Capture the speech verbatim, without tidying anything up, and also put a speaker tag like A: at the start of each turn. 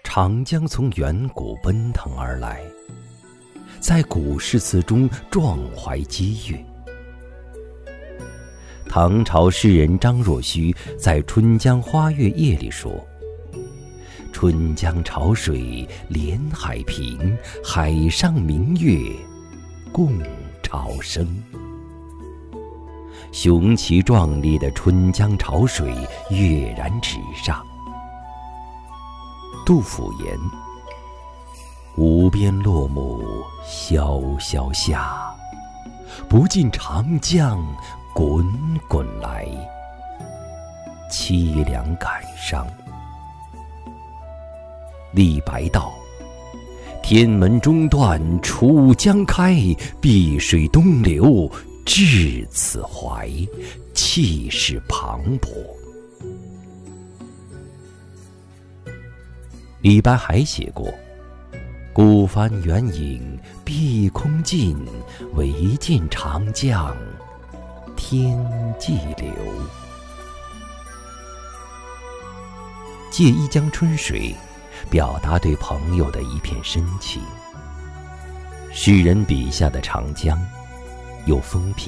A: 长江从远古奔腾而来，在古诗词中壮怀激越。唐朝诗人张若虚在《春江花月夜》里说：“春江潮水连海平，海上明月共潮生。”雄奇壮丽的春江潮水跃然纸上。杜甫言：“无边落木萧萧下，不尽长江滚滚来。凄凉感伤。”李白道：“天门中断楚江开，碧水东流至此怀。气势磅礴。”李白还写过：“孤帆远影碧空尽，唯见长江天际流。”借一江春水，表达对朋友的一片深情。诗人笔下的长江，有风平